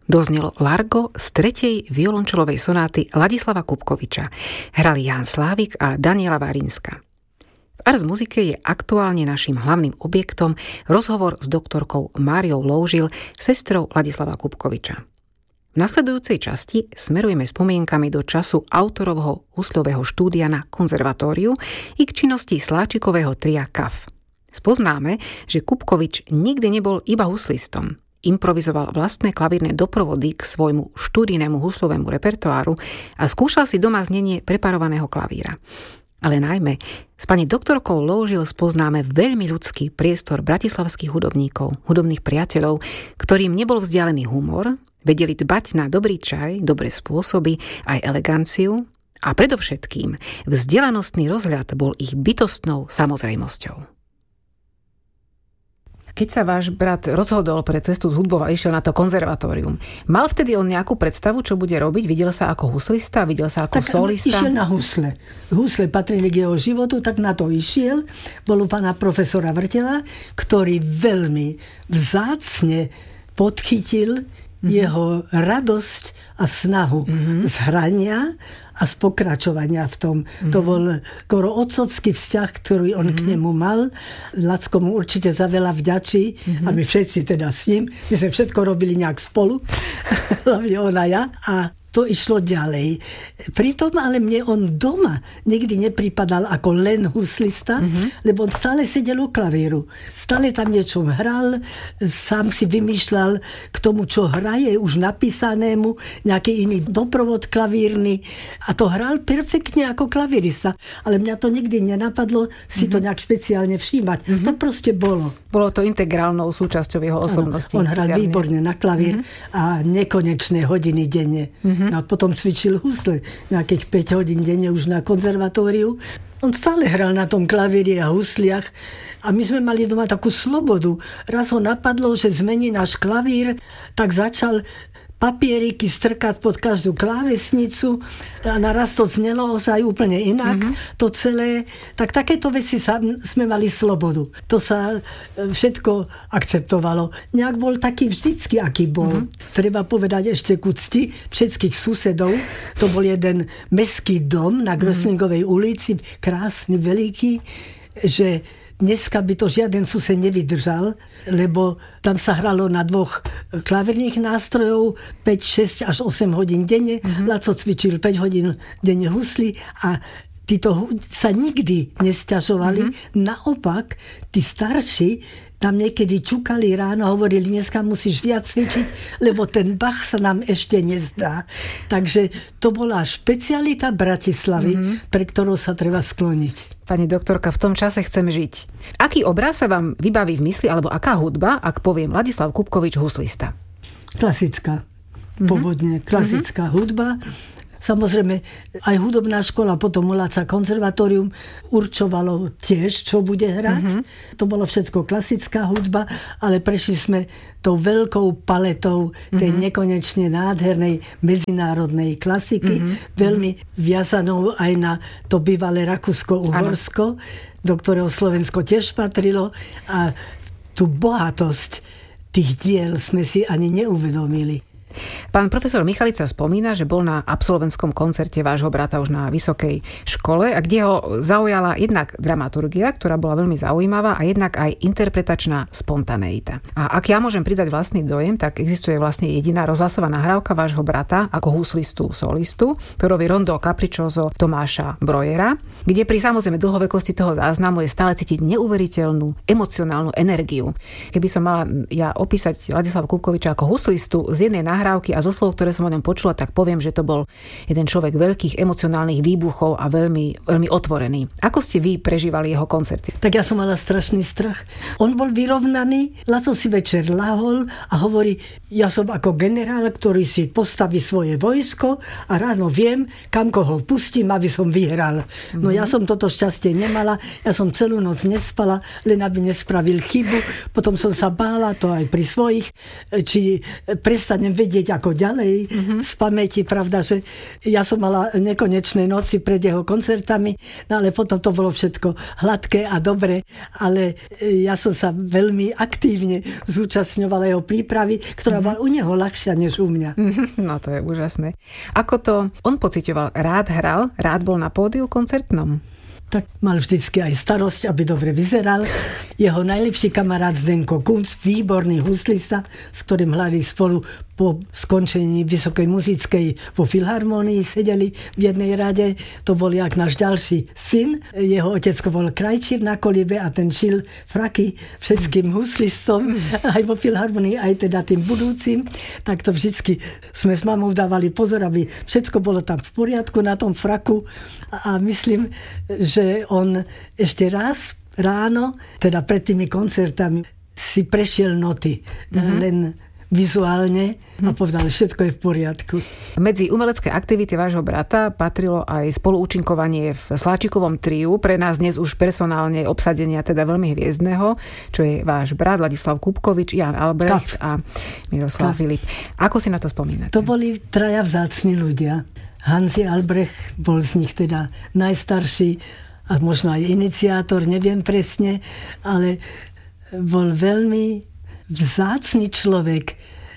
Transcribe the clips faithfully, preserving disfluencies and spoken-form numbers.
doznelo Largo z tretej violončelovej sonáty Ladislava Kubkoviča. Hrali Ján Slávik a Daniela Varínska. V Ars Muzike je aktuálne našim hlavným objektom rozhovor s doktorkou Máriou Loužil, sestrou Ladislava Kubkoviča. V nasledujúcej časti smerujeme spomienkami do času autorovho husľového štúdia na konzervatóriu i k činnosti sláčikového tria ká á ef. Spoznáme, že Kubkovič nikdy nebol iba huslistom. Improvizoval vlastné klavírne doprovody k svojmu štúdijnému huslovému repertoáru a skúšal si doma znenie preparovaného klavíra. Ale najmä s pani doktorkou Loužil spoznáme veľmi ľudský priestor bratislavských hudobníkov, hudobných priateľov, ktorým nebol vzdialený humor, vedeli dbať na dobrý čaj, dobré spôsoby, aj eleganciu a predovšetkým vzdelanostný rozhľad bol ich bytostnou samozrejmosťou. Keď sa váš brat rozhodol pre cestu s hudbou a išiel na to konzervatórium, mal vtedy on nejakú predstavu, čo bude robiť? Videl sa ako huslista? Videl sa ako tak solista? Išiel na husle. Husle patrili k jeho životu, tak na to išiel. Bol u pána profesora Vrtela, ktorý veľmi vzácne podchytil mm-hmm. jeho radosť a snahu mm-hmm. z hrania a z pokračovania v tom. Mm-hmm. To bol skoro otcovský vzťah, ktorý on mm-hmm. k nemu mal. Lacko mu určite za veľa vďačí mm-hmm. a my všetci teda s ním. My sme všetko robili nejak spolu. Hlavne on a ja. A to išlo ďalej. Pritom ale mne on doma nikdy nepripadal ako len huslista, mm-hmm. lebo on stále sedel u klavíru. Stále tam niečo hral, sám si vymýšľal k tomu, čo hraje, už napísanému, nejaký iný doprovod klavírny. A to hral perfektne ako klavírista. Ale mňa to nikdy nenapadlo si mm-hmm. to nejak špeciálne všímať. Mm-hmm. To proste bolo. Bolo to integrálnou súčasťou jeho osobnosti. Ano, on hral Jarne. Výborne na klavír mm-hmm. a nekonečné hodiny denne. Mm-hmm. No a potom cvičil husle nejakých päť hodín denne už na konzervatóriu. On stále hral na tom klavíri a husliach a my sme mali doma takú slobodu. Raz ho napadlo, že zmení náš klavír, tak začal papieriky strkať pod každú klávesnicu a naraz to znelo ozaj úplne inak. Mm-hmm. To celé, tak takéto veci sa, sme mali slobodu. To sa všetko akceptovalo. Nejak bol taký vždycky, aký bol. Mm-hmm. Treba povedať ešte ku cti všetkých susedov. To bol jeden mestský dom na Groslingovej ulici, krásny, veľký, že dneska by to žiaden sused nevydržal, lebo tam sa hralo na dvoch klavírnych nástrojov päť, šesť až osem hodín denne. Mm-hmm. Laco cvičil päť hodín denne husly a títo sa nikdy nesťažovali. Mm-hmm. Naopak, tí starší tam niekedy čukali ráno, hovorili, dneska musíš viac cvičiť, lebo ten Bach sa nám ešte nezdá. Takže to bola špecialita Bratislavy, mm-hmm. pre ktorú sa treba skloniť. Pani doktorka, v tom čase chcem žiť. Aký obraz sa vám vybaví v mysli, alebo aká hudba, ak poviem Ladislav Kubkovič huslista? Klasická. Mm-hmm. Pôvodne klasická mm-hmm. hudba. Samozrejme, aj hudobná škola, potom Laca konzervatórium určovalo tiež, čo bude hrať. Mm-hmm. To bolo všetko klasická hudba, ale prešli sme tou veľkou paletou tej mm-hmm. nekonečne nádhernej medzinárodnej klasiky, mm-hmm. veľmi viazanou aj na to bývalé Rakúsko-Uhorsko, ano. Do ktorého Slovensko tiež patrilo a tú bohatosť tých diel sme si ani neuvedomili. Pán profesor Michalica spomína, že bol na absolventskom koncerte vášho brata už na vysokej škole, a kde ho zaujala jednak dramaturgia, ktorá bola veľmi zaujímavá, a jednak aj interpretačná spontaneita. A ak ja môžem pridať vlastný dojem, tak existuje vlastne jediná rozhlasová nahrávka vášho brata ako huslistu, solistu, ktorou je Rondo Capriccioso Tomáša Brojera, kde pri samozrejme dlhovekosti toho záznamu je stále cítiť neuveriteľnú emocionálnu energiu. Keby som mala ja opísať Ladislava Kubkoviča ako huslistu z jednej nahrávky a zo slov, ktoré som o ňom počula, tak poviem, že to bol jeden človek veľkých emocionálnych výbuchov a veľmi, veľmi otvorený. Ako ste vy prežívali jeho koncerty? Tak ja som mala strašný strach. On bol vyrovnaný, Laco si večer lahol a hovorí, ja som ako generál, ktorý si postaví svoje vojsko a ráno viem, kam koho pustím, aby som vyhral. No ja som toto šťastie nemala, ja som celú noc nespala, len aby nespravil chybu. Potom som sa bála, to aj pri svojich, či prestanem vedieť ako ďalej mm-hmm. z pamäti, pravda, že ja som mala nekonečné noci pred jeho koncertami, no ale potom to bolo všetko hladké a dobre, ale ja som sa veľmi aktívne zúčastňovala jeho prípravy, ktorá bola u neho ľahšia než u mňa. No to je úžasné. Ako to on pociťoval? Rád hral? Rád bol na pódiu koncertnom? Tak mal vždycky aj starosť, aby dobre vyzeral. Jeho najlepší kamarát Zdenko Kunc, výborný huslista, s ktorým hrali spolu po skončení Vysokej muzickej vo Filharmonii, sedeli v jednej rade. To bol jak náš ďalší syn. Jeho otecko bol krajčír na kolibe a ten šil fraky všetkým huslistom, aj vo Filharmonii, aj teda tým budúcim. Tak to vždycky sme s mamou dávali pozor, aby všetko bolo tam v poriadku na tom fraku. A myslím, že on ešte raz ráno, teda pred tými koncertami, si prešiel noty. Mm-hmm. Len vizuálne a povedal, všetko je v poriadku. Medzi umelecké aktivity vášho brata patrilo aj spoluúčinkovanie v Sláčikovom triu, pre nás dnes už personálne obsadenia teda veľmi hviezdneho, čo je váš brat Ladislav Kupkovič, Jan Albrecht Kaf. a Miroslav Kaf. Filip. Ako si na to spomínate? To boli traja vzácni ľudia. Hanzi Albrecht bol z nich teda najstarší a možno aj iniciátor, neviem presne, ale bol veľmi vzácny človek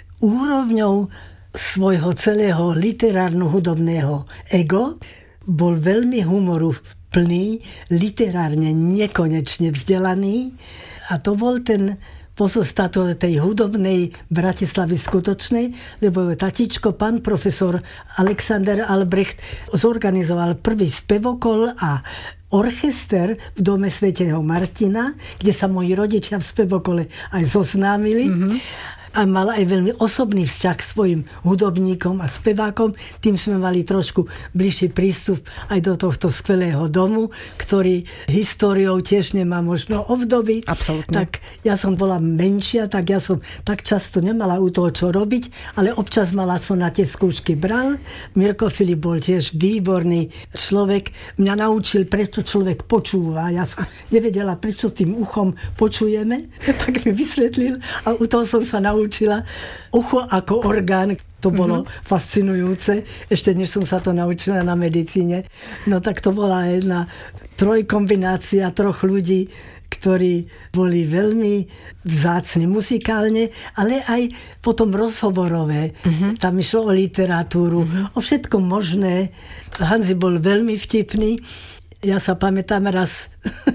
úrovňou svojho celého literárno-hudobného ego. Bol veľmi humoru plný, literárne nekonečne vzdelaný a to bol ten pozostatok tej hudobnej Bratislavy skutočnej, lebo tatičko, pán profesor Alexander Albrecht zorganizoval prvý spevokol a orchester v dome svätého Martina, kde sa moji rodičia v spevokole aj zoznámili. Mm-hmm. A mal aj veľmi osobný vzťah k svojim hudobníkom a spevákom. Tým sme mali trošku bližší prístup aj do tohto skvelého domu, ktorý históriou tiež nemá možno obdoby. Absolutne. Tak ja som bola menšia, tak ja som tak často nemala u toho čo robiť, ale občas mala som na tie skúšky bral. Mirko Filip bol tiež výborný človek. Mňa naučil, prečo človek počúva. Ja som nevedela, prečo tým uchom počujeme. Tak mi vysvetlil a u toho som sa naučila učila ucho ako orgán. To bolo mm-hmm. fascinujúce, ešte než som sa to naučila na medicíne. No tak to bola jedna trojkombinácia troch ľudí, ktorí boli veľmi vzácni muzikálne, ale aj potom rozhovorové. Mm-hmm. Tam išlo o literatúru, mm-hmm. o všetko možné. Hanzi bol veľmi vtipný. Ja sa pamätám raz,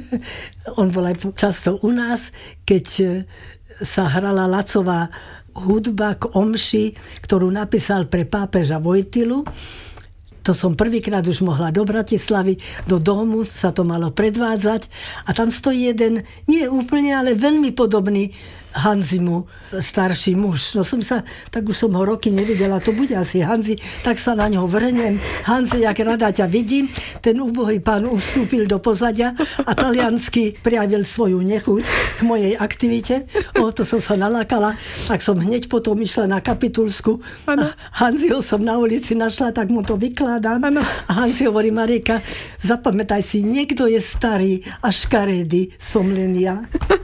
on bol aj často u nás, keď sa hrala Lacová hudba k omši, ktorú napísal pre pápeža Vojtilu. To som prvýkrát už mohla do Bratislavy, do domu sa to malo predvádzať a tam stojí jeden, nie úplne, ale veľmi podobný Hanzimu, starší muž. No som sa, tak už som ho roky nevidela, to bude asi Hanzi, tak sa na ňo vrhnem. Hanzi, jak rada ťa vidím, ten úbohý pán ustúpil do pozadia a taliansky prijavil svoju nechuť k mojej aktivite. O, to som sa nalákala, tak som hneď potom išla na Kapitulsku. Ano. A Hanziho som na ulici našla, tak mu to vykladám. Ano. A Hanzi hovorí, Marika, zapamätaj si, niekto je starý a škaredý, som len ja.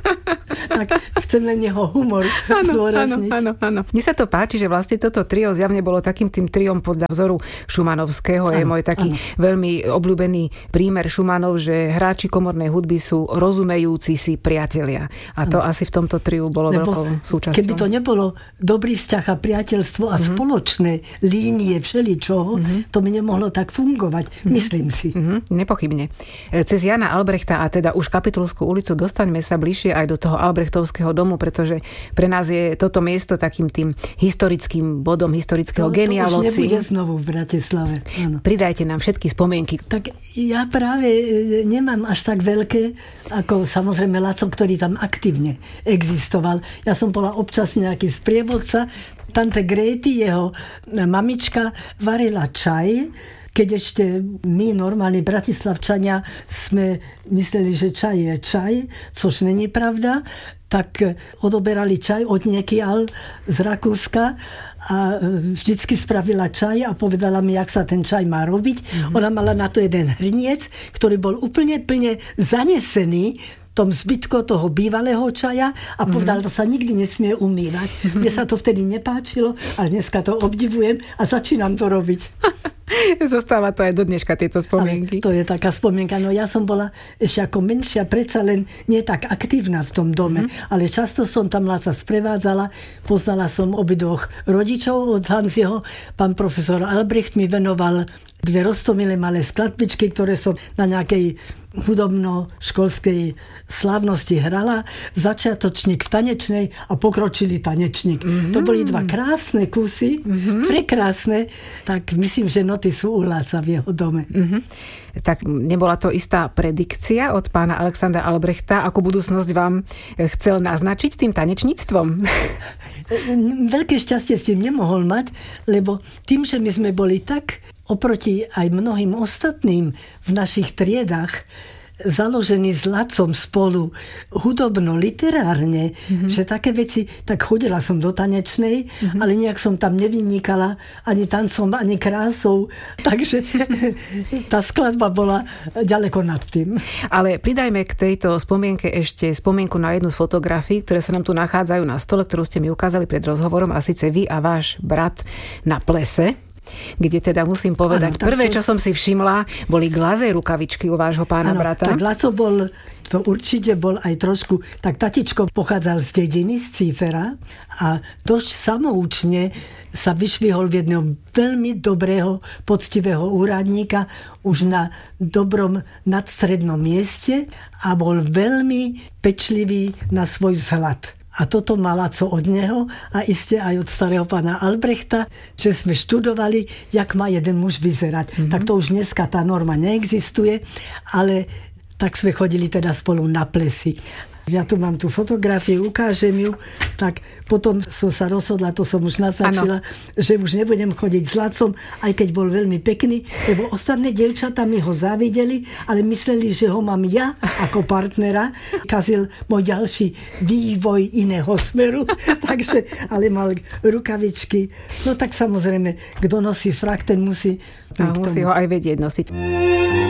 Tak chcem len jeho humor zdôrazniť. Áno, áno, áno. Mne sa to páči, že vlastne toto trio zjavne bolo takým tým triom podľa vzoru Šumanovského. Áno, je môj taký áno. veľmi obľúbený prímer Šumanov, že hráči komornej hudby sú rozumejúci si priatelia. A to áno. asi v tomto triu bolo Lebo veľkou súčasťou. Keby to nebolo dobrý vzťah a priateľstvo a mm-hmm. spoločné línie všeličoho, mm-hmm. to by nemohlo tak fungovať. Mm-hmm. Myslím si. Mm-hmm. Nepochybne. Cez Jana Albrechta a teda už Kapitulskú ulicu dostaňme sa bližšie aj do toho Albrechtovského domu, pretože pre nás je toto miesto takým tým historickým bodom historického genialoci. To už nebude znovu v Bratislave. Áno. Pridajte nám všetky spomienky. Tak ja práve nemám až tak veľké, ako samozrejme Laco, ktorý tam aktívne existoval. Ja som bola občas nejaký sprievodca. Tante Gréty, jeho mamička, varila čaj, keď ešte my, normálni bratislavčania, sme mysleli, že čaj je čaj, což není pravda, tak odoberali čaj od niekiaľ z Rakúska a vždycky spravila čaj a povedala mi, jak sa ten čaj má robiť. Mm-hmm. Ona mala na to jeden hrniec, ktorý bol úplne plne zanesený tom zbytku toho bývalého čaja a povedal, mm-hmm. že sa nikdy nesmie umývať. Mm-hmm. Mne sa to vtedy nepáčilo, ale dneska to obdivujem a začínam to robiť. Zostáva to aj do dneška, tieto spomienky. Ale to je taká spomienka. No ja som bola ešte ako menšia, predsa len nie tak aktívna v tom dome, mm-hmm. ale často som tam sa sprevádzala. Poznala som obidvoch rodičov od Hanziho. Pán profesor Albrecht mi venoval dve roztomilé malé skladbičky, ktoré som na nejakej hudobno-školskej slávnosti hrala. Začiatočník v tanečnej a pokročilý tanečník. Mm-hmm. To boli dva krásne kusy, mm-hmm. prekrásne. Tak myslím, že noty sú uhláca v jeho dome. Mm-hmm. Tak nebola to istá predikcia od pána Alexandra Albrechta, ako budúcnosť vám chcel naznačiť tým tanečníctvom? Veľké šťastie s tým nemohol mať, lebo tým, že my sme boli tak oproti aj mnohým ostatným v našich triedách založení s Lacom spolu hudobno-literárne, mm-hmm. že také veci, tak chodila som do tanečnej, mm-hmm. ale nejak som tam nevynikala ani tancom, ani krásou, takže tá skladba bola ďaleko nad tým. Ale pridajme k tejto spomienke ešte spomienku na jednu z fotografií, ktoré sa nám tu nachádzajú na stole, ktorú ste mi ukázali pred rozhovorom, a síce vy a váš brat na plese, kde teda musím povedať, ano, prvé, to... čo som si všimla, boli glazé rukavičky u vášho pána ano, brata. Tak Laco bol, to určite bol aj trošku, tak tatičko pochádzal z dediny, z Cífera a dosť samoučne sa vyšvihol v jedného veľmi dobrého, poctivého úradníka už na dobrom nadstrednom mieste a bol veľmi pečlivý na svoj vzhľad. A toto mala co od neho a iste aj od starého pána Albrechta, že sme študovali, jak má jeden muž vyzerať. Mm-hmm. Tak to už dneska tá norma neexistuje, ale tak sme chodili teda spolu na plesy. Ja tu mám tú fotografiu, ukážem ju, tak potom som sa rozhodla, to som už naznačila, ano. Že už nebudem chodiť s Lacom, aj keď bol veľmi pekný, lebo ostatné dievčatá mi ho závideli, ale mysleli, že ho mám ja ako partnera. Kazil môj ďalší vývoj iného smeru, takže, ale mal rukavičky. No tak samozrejme, kto nosí frak, ten musí... A musí ho aj vedieť nosiť.